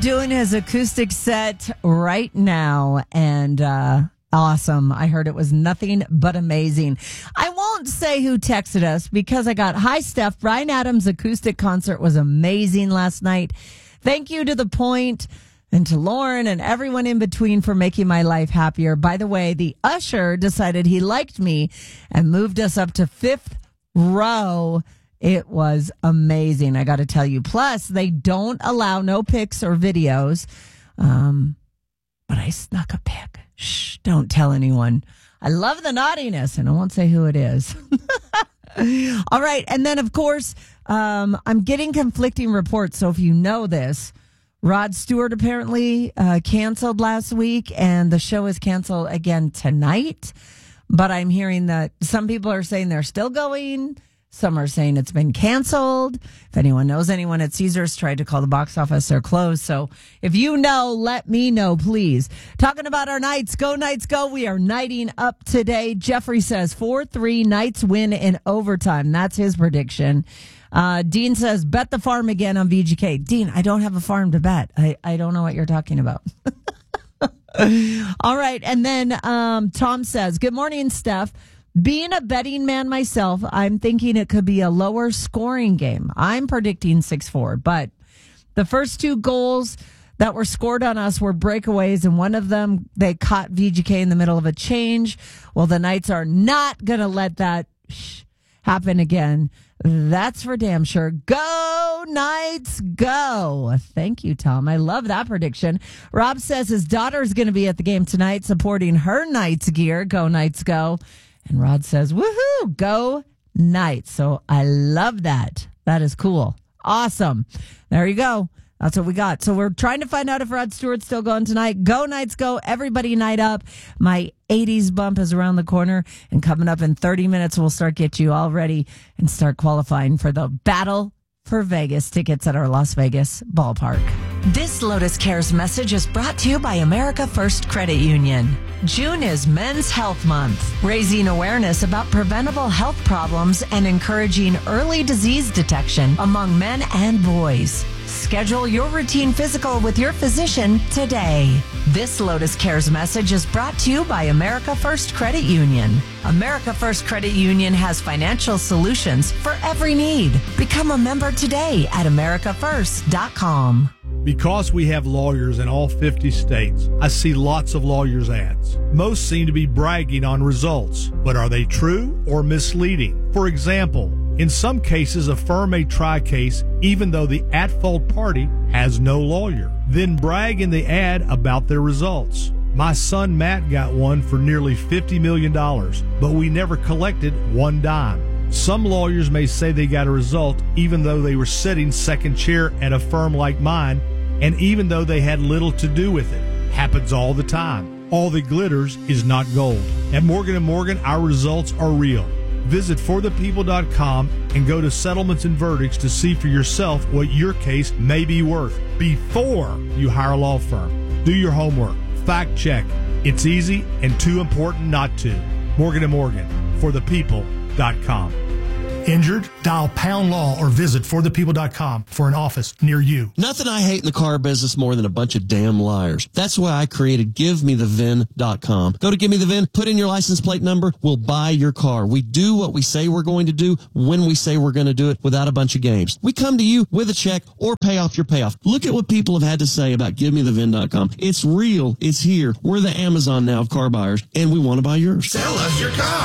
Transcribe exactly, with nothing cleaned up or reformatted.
Doing his acoustic set right now, and uh, awesome. I heard it was nothing but amazing. I won't say who texted us because I got, hi, Steph. Bryan Adams' acoustic concert was amazing last night. Thank you to The Point and to Lauren and everyone in between for making my life happier. By the way, the usher decided he liked me and moved us up to fifth row. It was amazing, I got to tell you. Plus, they don't allow no pics or videos. Um, but I snuck a pic. Shh, don't tell anyone. I love the naughtiness, and I won't say who it is. All right. And then, of course, um, I'm getting conflicting reports. So if you know this, Rod Stewart apparently uh, canceled last week, and the show is canceled again tonight. But I'm hearing that some people are saying they're still going. Some are saying it's been canceled. If anyone knows anyone at Caesars, tried to call the box office, they're closed. So if you know, let me know, please. Talking about our Knights. Go, Knights, go. We are knighting up today. Jeffrey says four three Knights win in overtime. That's his prediction. Uh, Dean says, bet the farm again on V G K. Dean, I don't have a farm to bet. I, I don't know what you're talking about. All right. And then um, Tom says, good morning, Steph. Being a betting man myself, I'm thinking it could be a lower scoring game. I'm predicting six four, but the first two goals that were scored on us were breakaways, and one of them, they caught V G K in the middle of a change. Well, the Knights are not going to let that sh- happen again. That's for damn sure. Go, Knights, go. Thank you, Tom. I love that prediction. Rob says his daughter is going to be at the game tonight supporting her Knights gear. Go, Knights, go. And Rod says, woohoo, go Knights. So I love that. That is cool. Awesome. There you go. That's what we got. So we're trying to find out if Rod Stewart's still going tonight. Go Knights, go. Everybody night up. My eighties bump is around the corner. And coming up in thirty minutes, we'll start get you all ready and start qualifying for the Battle for Vegas tickets at our Las Vegas ballpark. This Lotus Cares message is brought to you by America First Credit Union. June is Men's Health Month, raising awareness about preventable health problems and encouraging early disease detection among men and boys. Schedule your routine physical with your physician today. This Lotus Cares message is brought to you by America First Credit Union. America First Credit Union has financial solutions for every need. Become a member today at america first dot com. Because we have lawyers in all fifty states, I see lots of lawyers' ads. Most seem to be bragging on results, but are they true or misleading? For example, in some cases, a firm may try a case even though the at-fault party has no lawyer, then brag in the ad about their results. My son Matt got one for nearly fifty million dollars, but we never collected one dime. Some lawyers may say they got a result even though they were sitting second chair at a firm like mine, and even though they had little to do with it. Happens all the time. All that glitters is not gold. At Morgan and Morgan, our results are real. Visit for the people dot com and go to settlements and verdicts to see for yourself what your case may be worth before you hire a law firm. Do your homework. Fact check. It's easy and too important not to. Morgan and Morgan, for the people dot com. Injured? Dial pound law or visit for the people dot com for an office near you. Nothing I hate in the car business more than a bunch of damn liars. That's why I created give me the V I N dot com. Go to Give Me The V I N, put in your license plate number, we'll buy your car. We do what we say we're going to do when we say we're going to do it without a bunch of games. We come to you with a check or pay off your payoff. Look at what people have had to say about give me the V I N dot com. It's real. It's here. We're the Amazon now of car buyers, and we want to buy yours. Sell us your car.